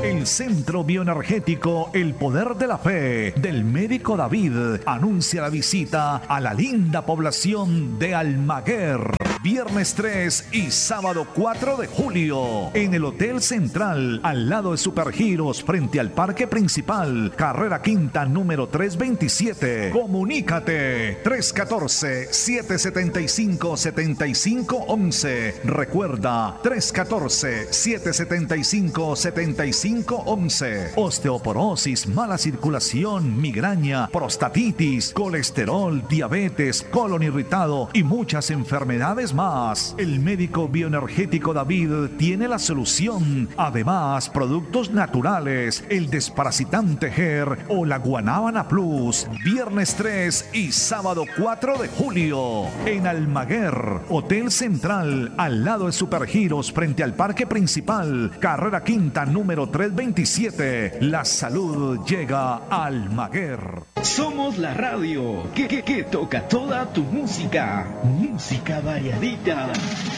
El Centro Bioenergético El Poder de la Fe del médico David anuncia la visita a la linda población de Almaguer. Viernes 3 y sábado 4 de julio en el Hotel Central, al lado de Supergiros, frente al Parque Principal, carrera quinta número 327. Comunícate 314-775-7511. Recuerda 314-775-7511. Osteoporosis, mala circulación, migraña, prostatitis, colesterol, diabetes, colon irritado y muchas enfermedades más. El médico bioenergético David tiene la solución. Además, productos naturales, el desparasitante GER o la Guanábana Plus. Viernes 3 y sábado 4 de julio en Almaguer, Hotel Central, al lado de Supergiros, frente al Parque Principal, carrera quinta número 327. La salud llega a Almaguer. Somos la radio que toca toda tu música. Música variadita.